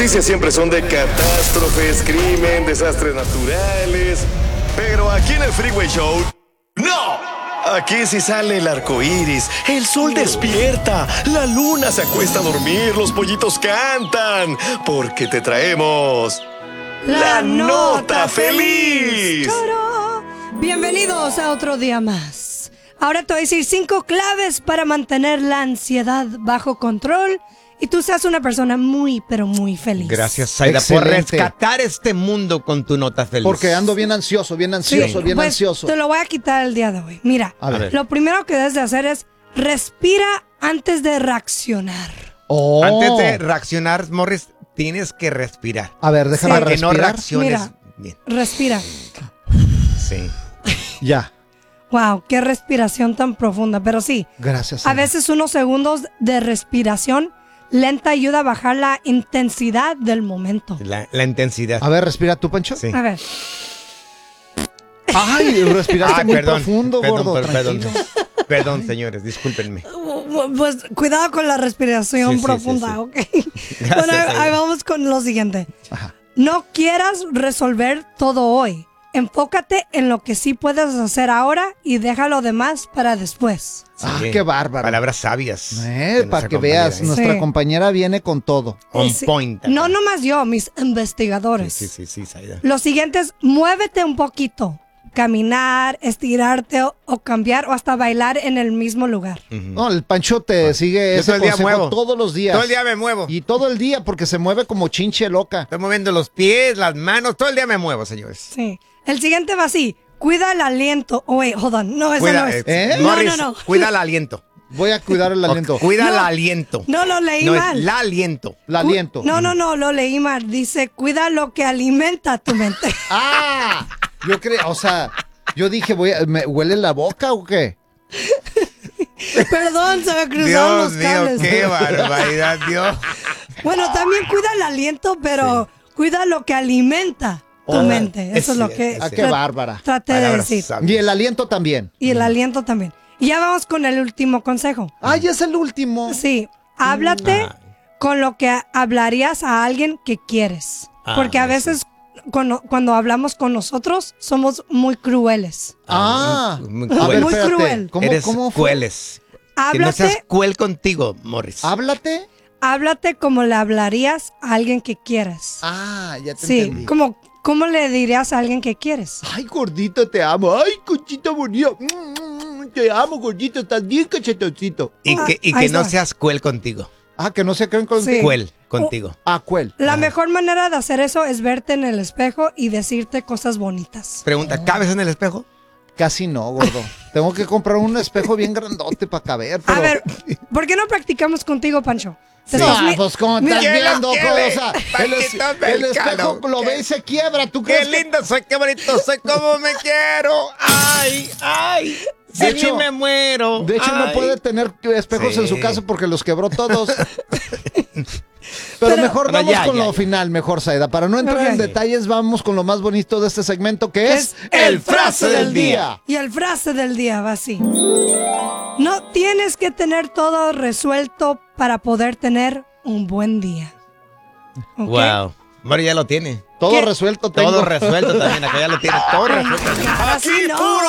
noticias siempre son de catástrofes, crimen, desastres naturales. Pero aquí en el Freeway Show, ¡no! Aquí sí sale el arco iris, el sol despierta, la luna se acuesta a dormir, los pollitos cantan, porque te traemos la nota feliz. ¡Choro! Bienvenidos a otro día más. Ahora te voy a decir 5 claves para mantener la ansiedad bajo control y tú seas una persona muy, pero muy feliz. Gracias, Zayda, por rescatar este mundo con tu nota feliz. Porque ando bien ansioso, bien ansioso. Te lo voy a quitar el día de hoy. Mira, lo primero que debes de hacer es respira antes de reaccionar. Oh. Antes de reaccionar, Morris, tienes que respirar. A ver, déjame Para que respirar. no reacciones Mira, bien. Respira. Sí. Ya. Wow, qué respiración tan profunda. Pero sí, Gracias. a veces unos segundos de respiración lenta ayuda a bajar la intensidad del momento. La intensidad. A ver, respira tú, Pancho. Sí. A ver. Ay, respiraste muy profundo, gordo. Perdón, señores, discúlpenme. Pues cuidado con la respiración Sí, profunda, sí. ¿ok? Gracias, Bueno, Zayda. ahí vamos con lo siguiente. Ajá. No quieras resolver todo hoy. Enfócate en lo que sí puedes hacer ahora y deja lo demás para después. Ah, qué bárbaro. Palabras sabias. Para que veas, nuestra compañera viene con todo. On Sí. point. No nomás yo, mis investigadores. Sí, Zayda. Lo siguiente es muévete un poquito. Caminar, estirarte o cambiar o hasta bailar en el mismo lugar. No, el Pancho te sigue Yo ese todo el día consejo muevo. todos los días. Todo el día me muevo. Y todo el día, porque se mueve como chinche loca. Estoy moviendo los pies, las manos, todo el día me muevo, señores. Sí. El siguiente va así. Cuida el aliento. Oh, wait, hold on. No, eso no es. Morris, No. cuida el aliento. Voy a cuidar el aliento. Cuida el No. aliento. No, lo leí No, es mal. el aliento. El aliento. No, lo leí mal. Dice, cuida lo que alimenta tu mente. Ah, yo creo, o sea, yo dije, ¿me huele la boca o qué? Perdón, se me cruzaron Dios los mío, cables. qué barbaridad, Dios. Bueno, también cuida el aliento, pero cuida lo que alimenta tu mente. Eso es lo que Qué bárbara. traté de Palabras decir. sabias. Y el aliento también. Y el aliento también. Y ya vamos con el último consejo. Ay, es el último. Sí, háblate con lo que hablarías a alguien que quieres. Porque a veces cuando hablamos con nosotros somos muy crueles. Muy a ver, Muy espérate. cruel. Eres ¿Cómo fue? crueles. Que no seas cruel contigo, Morris. Háblate. Háblate como le hablarías a alguien que quieres. Ah, ya te Sí, entendí. ¿cómo le dirías a alguien que quieres? Ay, gordito, te amo. Ay, conchita bonita. Te amo, gordito. Estás bien cachetoncito. Y que ahí no está. seas cruel contigo. Ah, que no se creen con... Sí. Cruel contigo. Ah, cuel. La mejor manera de hacer eso es verte en el espejo y decirte cosas bonitas. Pregunta, ¿cabes en el espejo? Casi no, gordo. Tengo que comprar un espejo bien grandote para caber. Pero... A ver, ¿por qué no practicamos contigo, Pancho? Te No, estás mi- pues como Mira, estás viendo, ¿quién lo cosa. quiere? El Paquito espejo Mexicano. lo ve y se quiebra. ¿Tú ¡Qué crees que- lindo soy, qué bonito soy, cómo me quiero! ¡Ay! De De hecho- hecho, me muero. De hecho, no Ay. puede tener espejos Sí. en su casa porque los quebró todos. Pero mejor Pero vamos ya, con ya, lo ya. final, mejor, Zayda. Para no entrar en Ok. detalles, vamos con lo más bonito de este segmento, que es el frase del día. Y el frase del día va así. No tienes que tener todo resuelto para poder tener un buen día. ¿Ok? Wow. Mori ya lo tiene. Todo ¿Qué? resuelto tengo. Todo resuelto también. Acá ya lo tiene todo resuelto. Así no. Puro